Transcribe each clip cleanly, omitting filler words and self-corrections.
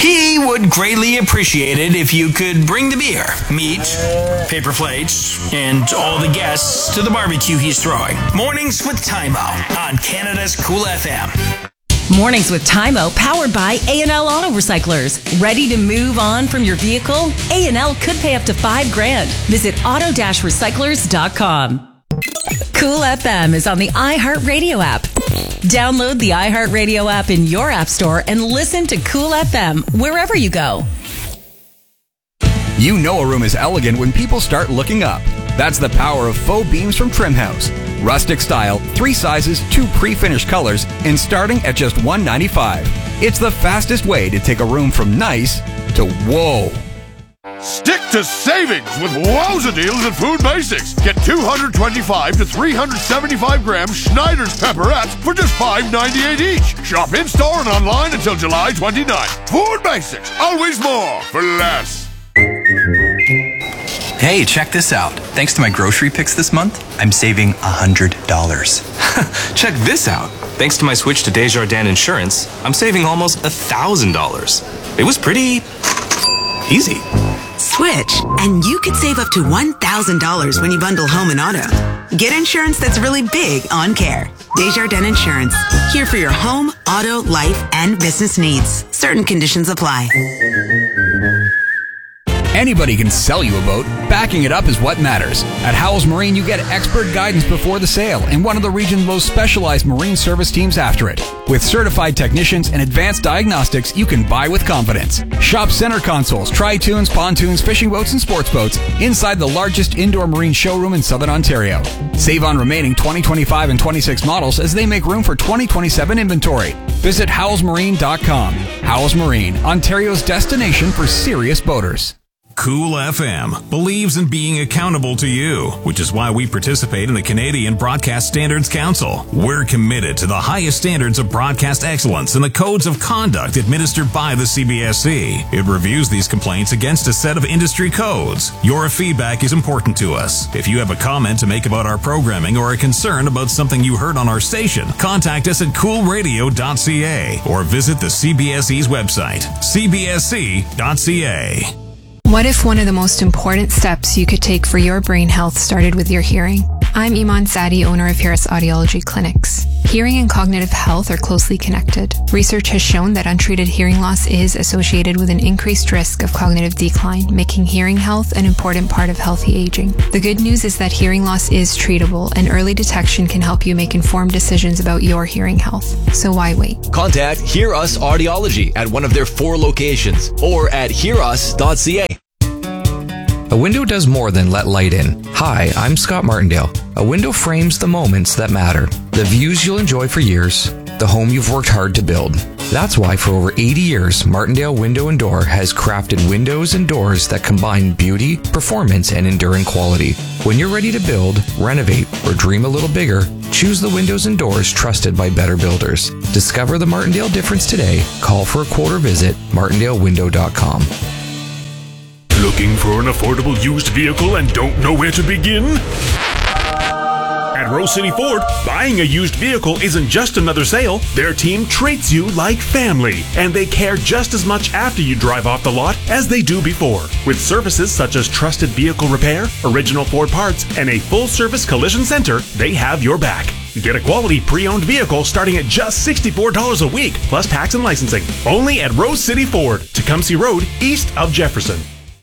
He would greatly appreciate it if you could bring the beer, meat, paper plates, and all the guests to the barbecue he's throwing. Mornings with Tymo on Canada's Cool FM. Mornings with Tymo, powered by A&L Auto Recyclers. Ready to move on from your vehicle? A&L could pay up to $5,000. Visit auto-recyclers.com. Cool FM is on the iHeartRadio app. Download the iHeartRadio app in your app store and listen to Cool FM wherever you go. You know a room is elegant when people start looking up. That's the power of faux beams from Trimhouse. Rustic style, 3 sizes, 2 pre-finished colors, and starting at just $195. It's the fastest way to take a room from nice to whoa. Stick to savings with wowza deals at Food Basics. Get 225 to 375 gram Schneider's pepperettes for just $5.98 each. Shop in-store and online until July 29th. Food Basics, always more for less. Hey, check this out. Thanks to my grocery picks this month, I'm saving $100. Check this out. Thanks to my switch to Desjardins Insurance, I'm saving almost $1,000. It was pretty easy. Switch, and you could save up to $1,000 when you bundle home and auto. Get insurance that's really big on care. Desjardins Insurance. Here for your home, auto, life, and business needs. Certain conditions apply. Anybody can sell you a boat. Backing it up is what matters. At Howells Marine, you get expert guidance before the sale and one of the region's most specialized marine service teams after it. With certified technicians and advanced diagnostics, you can buy with confidence. Shop center consoles, tri-tunes, pontoons, fishing boats, and sports boats inside the largest indoor marine showroom in Southern Ontario. Save on remaining 2025 and 26 models as they make room for 2027 inventory. Visit howellsmarine.com. Howells Marine, Ontario's destination for serious boaters. Cool FM believes in being accountable to you, which is why we participate in the Canadian Broadcast Standards Council. We're committed to the highest standards of broadcast excellence and the codes of conduct administered by the CBSC. It reviews these complaints against a set of industry codes. Your feedback is important to us. If you have a comment to make about our programming or a concern about something you heard on our station, contact us at coolradio.ca or visit the CBSC's website, cbsc.ca. What if one of the most important steps you could take for your brain health started with your hearing? I'm Iman Sadi, owner of Harris Audiology Clinics. Hearing and cognitive health are closely connected. Research has shown that untreated hearing loss is associated with an increased risk of cognitive decline, making hearing health an important part of healthy aging. The good news is that hearing loss is treatable, and early detection can help you make informed decisions about your hearing health. So why wait? Contact Hear Us Audiology at one of their 4 locations or at hearus.ca. A window does more than let light in. Hi, I'm Scott Martindale. A window frames the moments that matter, the views you'll enjoy for years, the home you've worked hard to build. That's why for over 80 years, Martindale Window & Door has crafted windows and doors that combine beauty, performance, and enduring quality. When you're ready to build, renovate, or dream a little bigger, choose the windows and doors trusted by better builders. Discover the Martindale difference today. Call for a quote or visit martindalewindow.com. Looking for an affordable used vehicle and don't know where to begin? At Rose City Ford, buying a used vehicle isn't just another sale. Their team treats you like family, and they care just as much after you drive off the lot as they do before. With services such as trusted vehicle repair, original Ford parts, and a full-service collision center, they have your back. Get a quality pre-owned vehicle starting at just $64 a week, plus tax and licensing. Only at Rose City Ford, Tecumseh Road, east of Jefferson.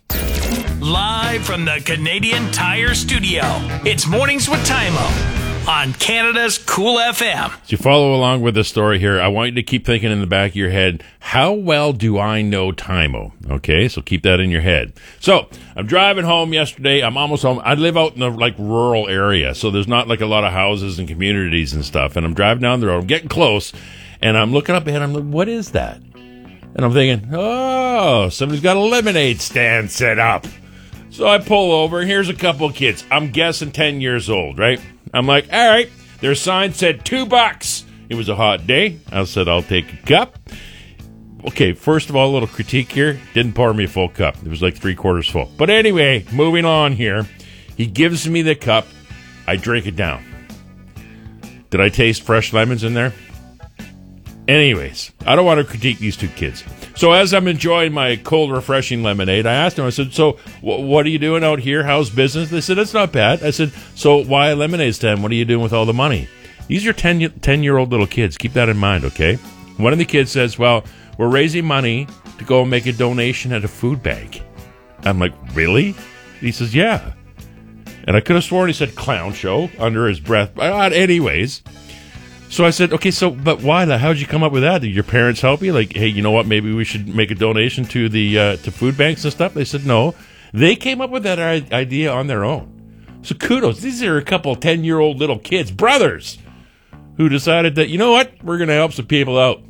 Live from the Canadian Tire Studio, it's Mornings with Tymo on Canada's Cool FM. As you follow along with the story here, I want you to keep thinking in the back of your head, how well do I know Tymo? Okay, so keep that in your head. So, I'm driving home yesterday. I'm almost home. I live out in the rural area, so there's not a lot of houses and communities and stuff. And I'm driving down the road. I'm getting close, and I'm looking up ahead. I'm like, what is that? And I'm thinking, oh, somebody's got a lemonade stand set up. So I pull over, and here's a couple of kids. I'm guessing 10 years old, right? I'm like, all right. Their sign said $2. It was a hot day. I said, I'll take a cup. Okay, first of all, a little critique here. Didn't pour me a full cup. It was like 3/4 full. But anyway, moving on here. He gives me the cup. I drink it down. Did I taste fresh lemons in there? Anyways, I don't want to critique these two kids. So as I'm enjoying my cold, refreshing lemonade, I asked them, I said, so what are you doing out here? How's business? They said, it's not bad. I said, so why a lemonade stand? What are you doing with all the money? These are 10-year-old little kids. Keep that in mind, okay? One of the kids says, well, we're raising money to go and make a donation at a food bank. I'm like, really? He says, yeah. And I could have sworn he said clown show under his breath. But anyways, so I said, okay, so, but why? How'd you come up with that? Did your parents help you? Like, hey, you know what? Maybe we should make a donation to the to food banks and stuff. They said, no. They came up with that idea on their own. So kudos. These are a couple 10-year-old little kids, brothers, who decided that, you know what? We're going to help some people out.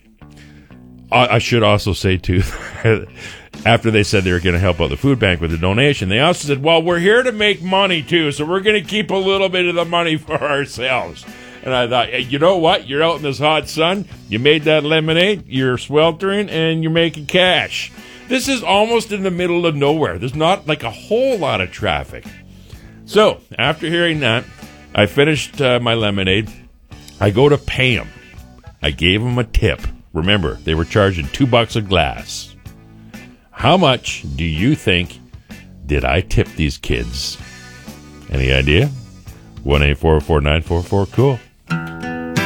I should also say, too, after they said they were going to help out the food bank with the donation, they also said, well, we're here to make money, too, so we're going to keep a little bit of the money for ourselves. And I thought, hey, you know what? You're out in this hot sun. You made that lemonade. You're sweltering, and you're making cash. This is almost in the middle of nowhere. There's not like a whole lot of traffic. So after hearing that, I finished my lemonade. I go to pay them. I gave them a tip. Remember, they were charging $2 a glass. How much do you think did I tip these kids? Any idea? 1-844-944-COOL.